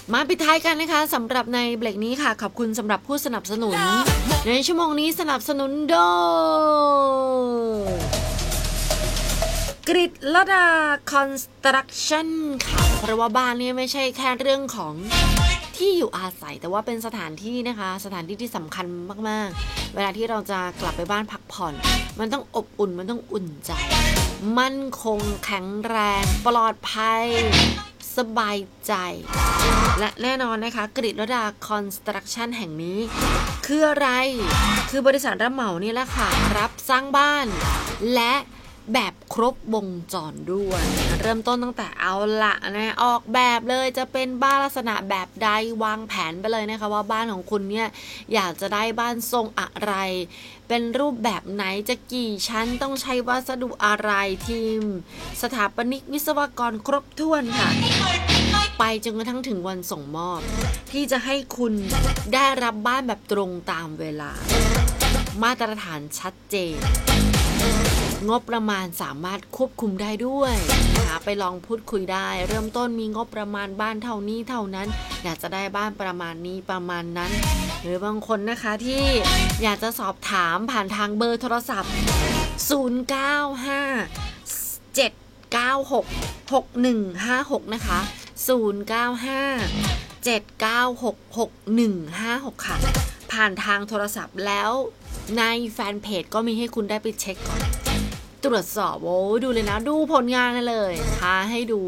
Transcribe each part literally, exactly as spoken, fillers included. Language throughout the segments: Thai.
มาปิดท้ายกันนะคะสำหรับในเบรกนี้ค่ะขอบคุณสำหรับผู้สนับสนุนในชั่วโมงนี้สนับสนุนโดยกฤษลดาคอนสตรักชั่นค่ะเพราะว่าบ้านนี่ไม่ใช่แค่เรื่องของที่อยู่อาศัยแต่ว่าเป็นสถานที่นะคะสถานที่ที่สำคัญมากๆเวลาที่เราจะกลับไปบ้านพักผ่อนมันต้องอบอุ่นมันต้องอุ่นใจมั่นคงแข็งแรงปลอดภัยสบายใจและแน่นอนนะคะกฤษลดาคอนสตรักชั่นแห่งนี้คืออะไรคือบริษัทรับเหมานี่แหละค่ะรับสร้างบ้านและแบบครบวงจรด้วยเริ่มต้นตั้งแต่เอาละนะออกแบบเลยจะเป็นบ้านลักษณะแบบใดวางแผนไปเลยนะคะว่าบ้านของคุณเนี่ยอยากจะได้บ้านทรงอะไรเป็นรูปแบบไหนจะกี่ชั้นต้องใช้วัสดุอะไรทีมสถาปนิกวิศวกรครบถ้วนค่ะไปจนกระทั่งถึงวันส่งมอบที่จะให้คุณได้รับบ้านแบบตรงตามเวลามาตรฐานชัดเจนงบประมาณสามารถควบคุมได้ด้วยนะคะไปลองพูดคุยได้เริ่มต้นมีงบประมาณบ้านเท่านี้เท่านั้นอยากจะได้บ้านประมาณนี้ประมาณนั้นหรือบางคนนะคะที่อยากจะสอบถามผ่านทางเบอร์โทรศัพท์ศูนย์ เก้า ห้า เจ็ด เก้า หก หก หนึ่ง ห้า หกนะคะศูนย์ เก้า ห้า เจ็ด เก้า หก หก หนึ่ง ห้า หกค่ะผ่านทางโทรศัพท์แล้วในแฟนเพจก็มีให้คุณได้ไปเช็คก่อนตรวจสอบโอ้ดูเลยนะดูผลงานเลยท้าให้ดู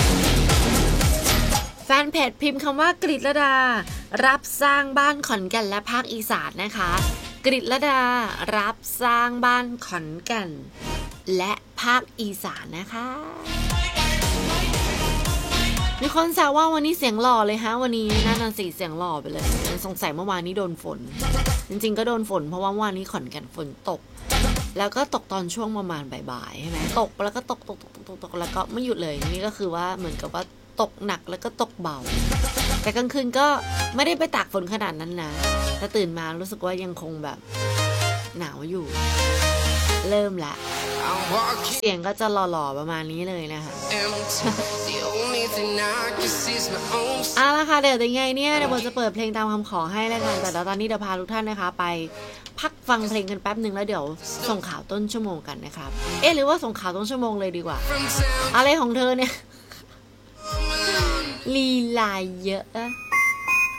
แฟนเพจพิมพ์คำว่ากฤษลดารับสร้างบ้านขอนแก่นและภาคอีสานนะคะกฤษลดารับสร้างบ้านขอนแก่นและภาคอีสานนะคะมีคนแซวว่าวันนี้เสียงหล่อเลยฮะวันนี้น่าจะสีเสียงหล่อไปเลยสงสัยเมื่อวานนี้โดนฝนจริงๆก็โดนฝนเพราะว่าเมื่อวานนี้ขอนแก่นฝนตกแล้วก็ตกตอนช่วงประมาณบ่ายๆใช่ไหมตกแล้วก็ตกตกตกตกตกแล้วก็ไม่หยุดเลยนี่ก็คือว่าเหมือนกับว่าตกหนักแล้วก็ตกเบาแต่กลางคืนก็ไม่ได้ไปตากฝนขนาดนั้นนะแต่ตื่นมารู้สึกว่ายังคงแบบหนาวอยู่เริ่มละเสียงก็จะหล่อๆประมาณนี้เลยนะคะเอาละค่ะเดี๋ยวยังไงเนี่ยเดี๋ยวผมจะเปิดเพลงตามคำขอให้แล้วกันแต่ตอนนี้เดี๋ยวพาทุกท่านนะคะไปพักฟังเพลงกันแป๊บหนึ่งแล้วเดี๋ยวส่งข่าวต้นชั่วโมงกันนะครับเอ๊ะหรือว่าส่งข่าวต้นชั่วโมงเลยดีกว่าอะไรของเธอเนี่ยลีลาเยอะ